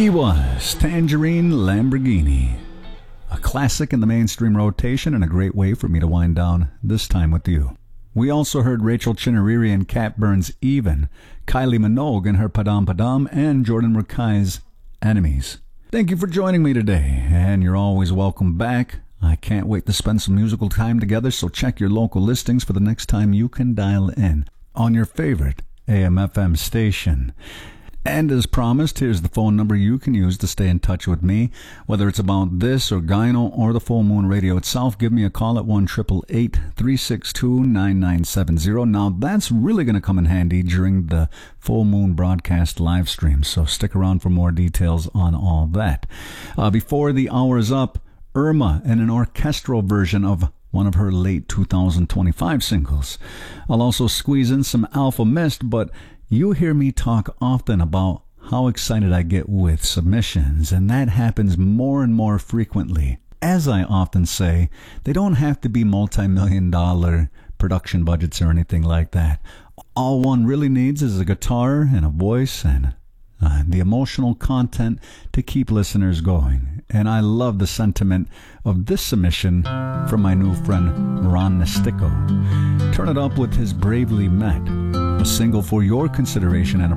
He was Tangerine Lamborghini, a classic in the mainstream rotation and a great way for me to wind down this time with you. We also heard Rachel Chinariri and Cat Burns' Even, Kylie Minogue and her Padam Padam, and Jordan Rakai's Enemies. Thank you for joining me today, and you're always welcome back. I can't wait to spend some musical time together, so check your local listings for the next time you can dial in on your favorite AM/FM station. And as promised, here's the phone number you can use to stay in touch with me. Whether it's about this or Gyno or the Full Moon Radio itself, give me a call at 1-888-362-9970. Now, that's really going to come in handy during the Full Moon broadcast live stream, so stick around for more details on all that. Before the hour is up, Irma in an orchestral version of one of her late 2025 singles. I'll also squeeze in some Alpha Mist, but you hear me talk often about how excited I get with submissions, and that happens more and more frequently. As I often say, they don't have to be multi-million-dollar production budgets or anything like that. All one really needs is a guitar and a voice and the emotional content to keep listeners going. And I love the sentiment of this submission from my new friend Ron Nestico. Turn it up with his Bravely Met, a single for your consideration and